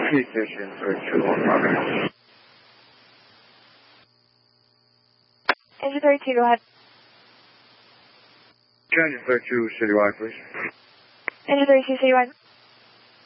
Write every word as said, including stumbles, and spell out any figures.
Key station thirty-two on Rocket. Engine thirty-two, go ahead. Engine thirty-two, citywide, please. Engine thirty-two, citywide.